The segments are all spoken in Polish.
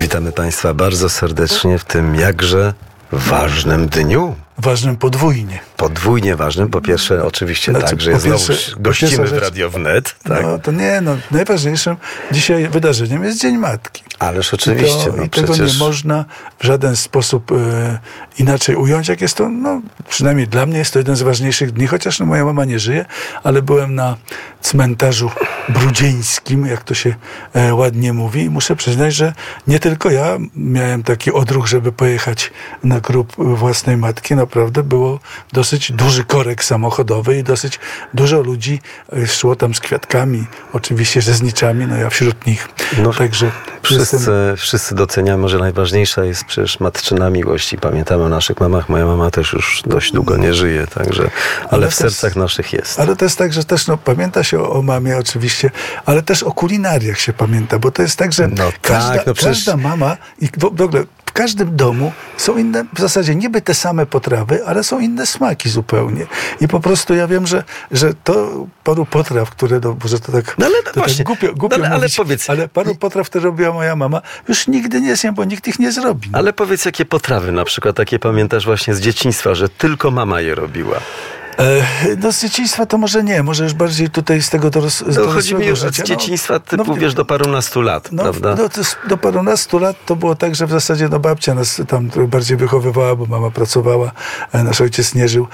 Witamy Państwa bardzo serdecznie w tym jakże ważnym dniu. Ważnym podwójnie. Podwójnie ważnym. Po pierwsze, oczywiście tak, że znowu gościmy w Radio Wnet. Tak? Najważniejszym dzisiaj wydarzeniem jest Dzień Matki. Ależ oczywiście. I tego nie można w żaden sposób inaczej ująć, jak jest to, przynajmniej dla mnie jest to jeden z ważniejszych dni, chociaż moja mama nie żyje, ale byłem na cmentarzu brudzieńskim, jak to się ładnie mówi, i muszę przyznać, że nie tylko ja miałem taki odruch, żeby pojechać na grób własnej matki. Naprawdę było dosyć duży korek samochodowy i dosyć dużo ludzi szło tam z kwiatkami, oczywiście ze zniczami, ja wśród nich. Także wszyscy doceniamy, że najważniejsza jest przecież matczyna miłość i pamiętamy o naszych mamach. Moja mama też już dość długo nie żyje, także, ale w sercach naszych jest. Ale to jest tak, że też pamięta się o mamie oczywiście, ale też o kulinariach się pamięta, bo to jest tak, że każda mama i w ogóle w każdym domu są inne, w zasadzie niby te same potrawy, ale są inne smaki zupełnie. I po prostu ja wiem, że to paru potraw, które, może to tak, tak głupio mówić, powiedz, ale paru potraw, które robiła moja mama, już nigdy nie zjem, bo nikt ich nie zrobi. Ale powiedz, jakie potrawy na przykład takie pamiętasz właśnie z dzieciństwa, że tylko mama je robiła? Z dzieciństwa to może nie, może już bardziej tutaj z tego dorosłego chodzi mi już życia. Z dzieciństwa wiesz, do parunastu lat, prawda? Do parunastu lat to było tak, że w zasadzie babcia nas tam bardziej wychowywała, bo mama pracowała, nasz ojciec nie żył,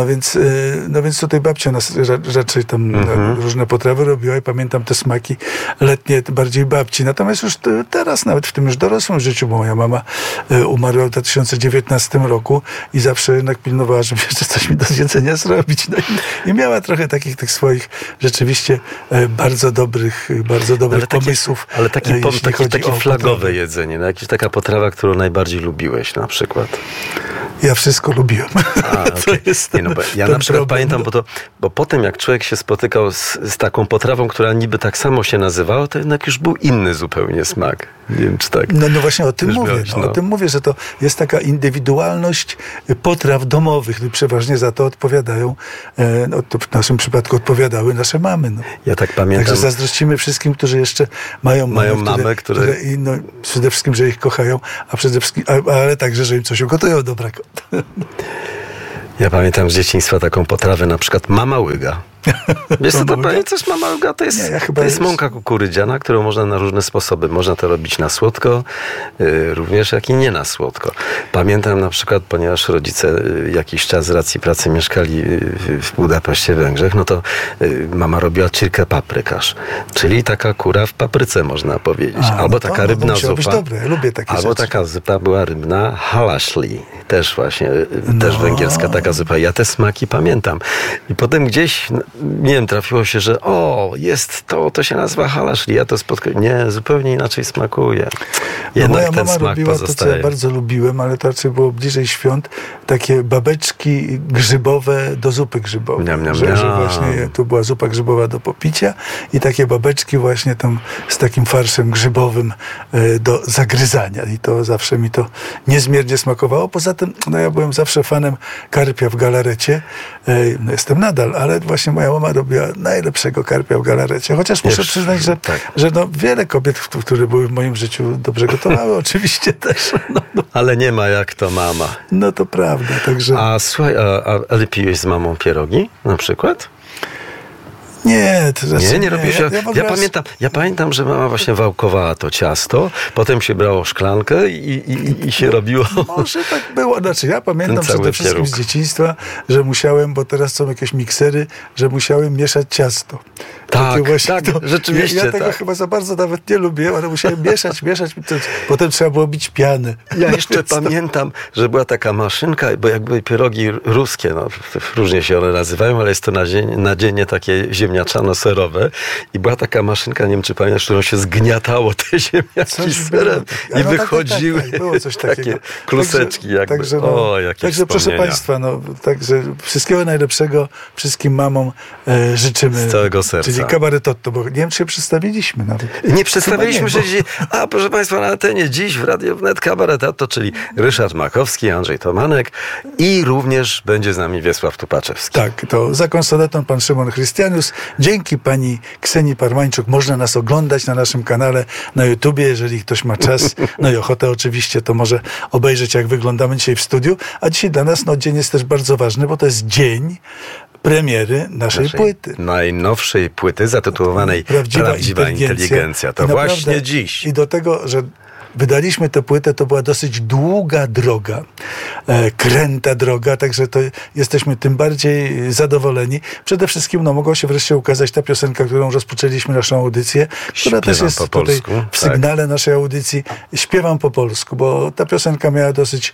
więc tutaj babcia nas raczej tam różne potrawy robiła i pamiętam te smaki letnie bardziej babci. Natomiast już teraz, nawet w tym już dorosłym życiu, bo moja mama umarła w 2019 roku i zawsze jednak pilnowała, żeby jeszcze coś mi do zjedzenia zrobić. I miała trochę tych swoich rzeczywiście bardzo dobrych pomysłów. Ale takie flagowe jedzenie, jakieś taka potrawa, którą najbardziej lubiłeś na przykład? Ja wszystko lubiłem. Ja na przykład pamiętam, bo potem jak człowiek się spotykał z taką potrawą, która niby tak samo się nazywała, to jednak już był inny zupełnie smak. Nie wiem, czy tak. No właśnie o tym mówię. O tym mówię, że to jest taka indywidualność potraw domowych. I przeważnie za to odpowiadają, to w naszym przypadku odpowiadały nasze mamy. Ja tak pamiętam. Także zazdrościmy wszystkim, którzy jeszcze mają mamy, które przede wszystkim, że ich kochają, a przede wszystkim, ale także, że im coś ugotują dobrego. Ja pamiętam z dzieciństwa taką potrawę, na przykład mama łyga. Wiesz co to pamiętasz? Mama łyga to jest mąka kukurydziana, którą można na różne sposoby. Można to robić na słodko, również jak i nie na słodko. Pamiętam na przykład, ponieważ rodzice jakiś czas z racji pracy mieszkali w Budapeszcie, Węgrzech, to mama robiła cirkę paprykarz, czyli taka kura w papryce, można powiedzieć. Albo taka rybna zupa. Dobre. Ja lubię takie albo rzeczy. Taka zupa była rybna, halaszli. Też właśnie, też węgierska taka zupa. Ja te smaki pamiętam. I potem gdzieś, nie wiem, trafiło się, że jest to się nazywa halaszli. Ja to spotkałem. Nie, zupełnie inaczej smakuje. Jednak moja ten mama smak robiła pozostaje. to, co ja bardzo lubiłem, ale to raczej było bliżej świąt, takie babeczki grzybowe do zupy grzybowej. Że właśnie tu była zupa grzybowa do popicia i takie babeczki właśnie tam z takim farszem grzybowym do zagryzania. I to zawsze mi to niezmiernie smakowało. Poza tym, ja byłem zawsze fanem karpia w galarecie. Jestem nadal, ale właśnie moja mama robiła najlepszego karpia w galarecie. Chociaż muszę przyznać, że wiele kobiet, które były w moim życiu, dobrze gotowały, oczywiście też. Ale nie ma jak to mama. No to prawda. Także... A słuchaj, ale piłeś z mamą pierogi na przykład? Nie, nie robisz. Ja pamiętam, że mama właśnie wałkowała to ciasto, potem się brało szklankę i się robiło. Może tak było. Ja pamiętam przede wszystkim z dzieciństwa, że musiałem, bo teraz są jakieś miksery, że musiałem mieszać ciasto. Tak, rzeczywiście. Ja tego chyba za bardzo nawet nie lubię, ale musiałem mieszać. Potem trzeba było bić pianę. Ja jeszcze pamiętam, że była taka maszynka, bo jak były pierogi ruskie, różnie się one nazywają, ale jest to nadzienie takie ziemniaczano-serowe i była taka maszynka, nie wiem czy pamiętasz, którą się zgniatało te ziemniaczki z serem i wychodziły było coś takie kluseczki. Także proszę Państwa, także wszystkiego najlepszego wszystkim mamom życzymy. Z całego serca. Czyli kabaretotto, bo nie wiem, czy się przedstawiliśmy nawet. Nie przedstawiliśmy się dzisiaj. Proszę Państwa, na antenie dziś w Radio Wnet kabaretotto, czyli Ryszard Makowski, Andrzej Tomanek i również będzie z nami Wiesław Tupaczewski. Tak, to za konsoletą pan Szymon Chrystianius, Dzięki pani Ksenii Parmańczuk można nas oglądać na naszym kanale na YouTubie, jeżeli ktoś ma czas, no i ochotę oczywiście, to może obejrzeć, jak wyglądamy dzisiaj w studiu. A dzisiaj dla nas dzień jest też bardzo ważny, bo to jest dzień premiery naszej płyty. Najnowszej płyty zatytułowanej Prawdziwa Inteligencja. To właśnie dziś. I do tego, że wydaliśmy tę płytę, to była dosyć długa droga, kręta droga, także to jesteśmy tym bardziej zadowoleni. Przede wszystkim mogła się wreszcie ukazać ta piosenka, którą rozpoczęliśmy naszą audycję, która też jest tutaj w sygnale naszej audycji. Śpiewam po polsku, bo ta piosenka miała dosyć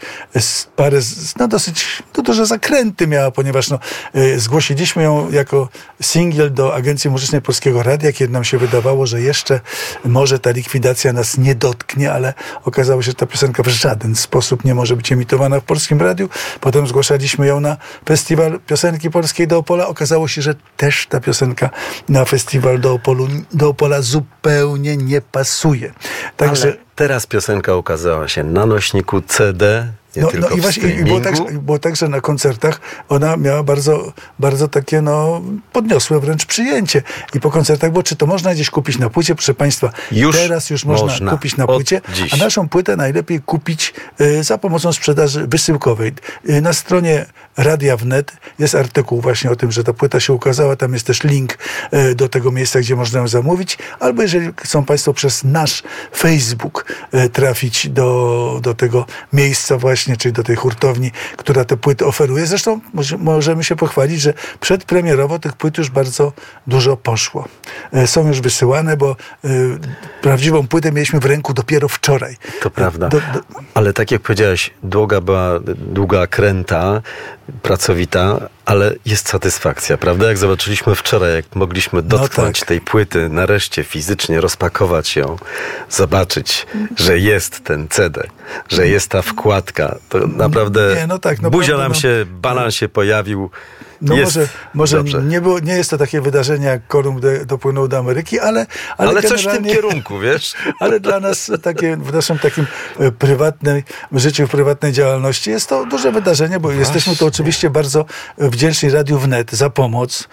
duże zakręty miała, ponieważ zgłosiliśmy ją jako singiel do Agencji Muzycznej Polskiego Radia, kiedy nam się wydawało, że jeszcze może ta likwidacja nas nie dotknie, ale okazało się, że ta piosenka w żaden sposób nie może być emitowana w Polskim Radiu. Potem zgłaszaliśmy ją na Festiwal Piosenki Polskiej do Opola. Okazało się, że też ta piosenka na Festiwal do Opola zupełnie nie pasuje. Także ale teraz piosenka ukazała się na nośniku CD, i właśnie było tak, że na koncertach ona miała bardzo, bardzo takie podniosłe wręcz przyjęcie. I po koncertach było, czy to można gdzieś kupić na płycie? Proszę Państwa, teraz już można kupić na płycie, a naszą płytę najlepiej kupić za pomocą sprzedaży wysyłkowej. Na stronie Radia Wnet jest artykuł właśnie o tym, że ta płyta się ukazała. Tam jest też link do tego miejsca, gdzie można ją zamówić. Albo jeżeli chcą Państwo przez nasz Facebook trafić do tego miejsca właśnie, czyli do tej hurtowni, która te płyty oferuje. Zresztą możemy się pochwalić, że przedpremierowo tych płyt już bardzo dużo poszło. Są już wysyłane, bo prawdziwą płytę mieliśmy w ręku dopiero wczoraj. To prawda. Ale tak jak powiedziałeś, długa kręta, pracowita, ale jest satysfakcja, prawda? Jak zobaczyliśmy wczoraj, jak mogliśmy dotknąć tej płyty, nareszcie fizycznie rozpakować ją, zobaczyć, że jest ten CD, że jest ta wkładka, to naprawdę buzia nam się, banan się pojawił. Może nie jest to takie wydarzenie, jak Kolumb dopłynął do Ameryki, ale coś w tym kierunku, wiesz? Ale dla nas w naszym takim prywatnym życiu, w prywatnej działalności jest to duże wydarzenie, bo jesteśmy tu oczywiście bardzo wdzięczni Radiu Wnet za pomoc.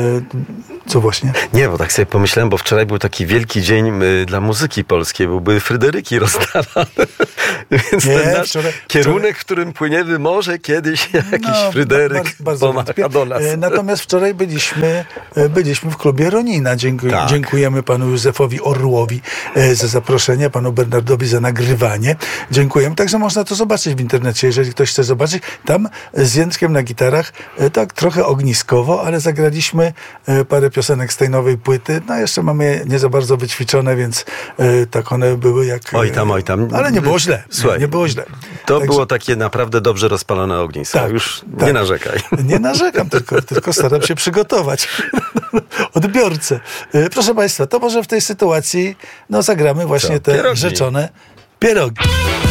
Co właśnie? Nie, bo tak sobie pomyślałem, bo wczoraj był taki wielki dzień dla muzyki polskiej, bo były Fryderyki rozdawane. Więc ten nasz kierunek, w którym płyniemy, może kiedyś jakiś Fryderyk pomaga do nas. Natomiast wczoraj byliśmy w klubie Ronina. Dziękujemy panu Józefowi Orłowi za zaproszenie, panu Bernardowi za nagrywanie. Dziękujemy. Także można to zobaczyć w internecie, jeżeli ktoś chce zobaczyć. Tam z Jędrkiem na gitarach, tak trochę ogniskowo, ale zagraliśmy parę piosenek z tej nowej płyty. Jeszcze mamy je nie za bardzo wyćwiczone, więc tak one były jak... Oj tam. Ale nie było źle. Słuchaj, nie było źle. To było takie naprawdę dobrze rozpalone ognisko. Już nie narzekaj. Nie narzekam, tylko staram się przygotować odbiorcę. Proszę Państwa, to może w tej sytuacji zagramy właśnie te rzeczone pierogi.